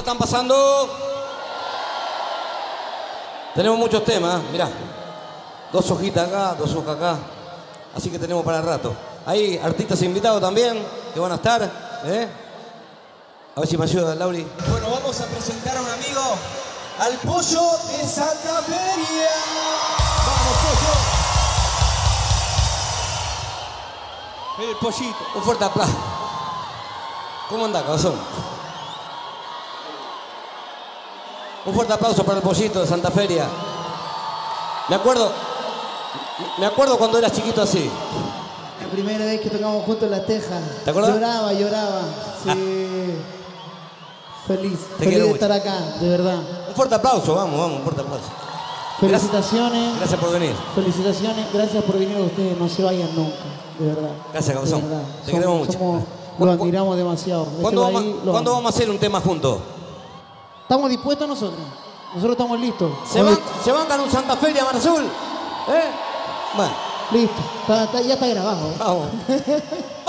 están pasando? Tenemos muchos temas, mirá. 2 hojitas acá, 2 hojas acá. Así que tenemos para el rato. Hay artistas invitados también que van a estar. A ver si me ayuda, Lauri. Bueno, vamos a presentar a un amigo, al Pollo de Santa Feria. ¡Vamos, Pollo! El pollito. Un fuerte aplauso. ¿Cómo anda, cabezón? Un fuerte aplauso para el Pollito de Santa Feria. Me acuerdo cuando eras chiquito así. La primera vez que tocamos juntos en La Teja. ¿Te acuerdas? Lloraba. Sí. Feliz quiero de mucho. estar acá, de verdad. Un fuerte aplauso, vamos, un fuerte aplauso. Felicitaciones. Gracias por venir. Felicitaciones, gracias por venir ustedes. No se vayan nunca, de verdad. Gracias, cabezón. De verdad. Te queremos mucho. Los admiramos demasiado. ¿Cuándo vamos a hacer un tema juntos? Estamos dispuestos nosotros. Nosotros estamos listos. ¿Se bancan un Santa Feria, Marzul? Bueno. Listo. Ya está grabado. Vamos.